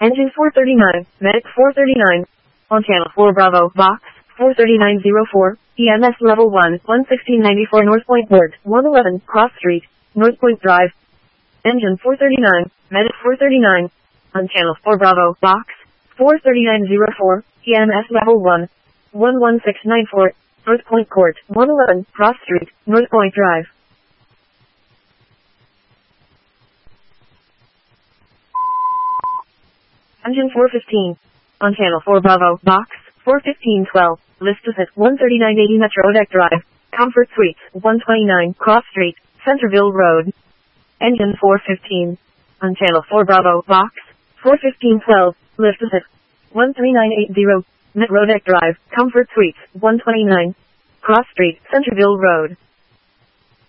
Engine 439, Medic 439. On channel 4 Bravo, Box 43904, EMS Level 1, 11694 North Point Ward, 111, Cross Street, North Point Drive. Engine 439, Medic 439. On channel 4 Bravo, Box 43904, EMS Level 1, 11694, North Point Court, 111, Cross Street, North Point Drive. Engine 415. On channel 4 Bravo, Box 41512, list visit 13980 Metro Deck Drive, Comfort Suites, 129, Cross Street, Centerville Road. Engine 415. On channel 4 Bravo, Box 41512, list visit 13980 Metro Deck Drive, Comfort Suites, 129, Cross Street, Centerville Road.